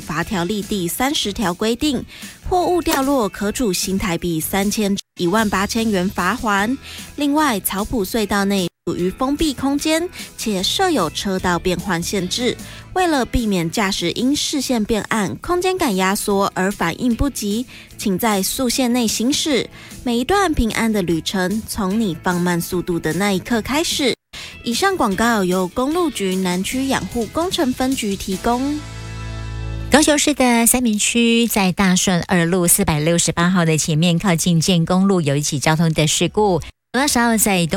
罚条例第30条规定，货物掉落可处新台币3000、18000元罚锾。另外，草埔隧道内属于封闭空间，且设有车道变换限制。为了避免驾驶因视线变暗、空间感压缩而反应不及，请在速线内行驶。每一段平安的旅程，从你放慢速度的那一刻开始。以上广告由公路局南区养护工程分局提供。 高雄市的三民区在大顺2路468号的前面，靠近建公路有一起交通的事故，12号在东